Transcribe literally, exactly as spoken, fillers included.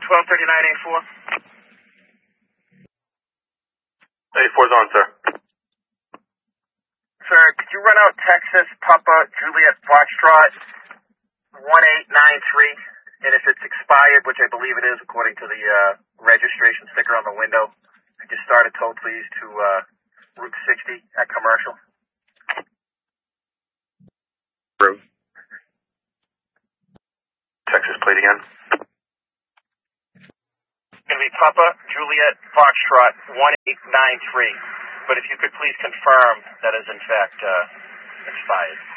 twelve thirty-nine A four. A four's on, sir. Sir, could you run out Texas Papa Juliet Foxtrot one eight nine three? And if it's expired, which I believe it is according to the uh, registration sticker on the window, could you start a tow, please, to uh, Route sixty at Commercial? Route. Texas plate again. It's going to be Papa Juliet Foxtrot one eight nine three. But if you could please confirm that is in fact uh, expired.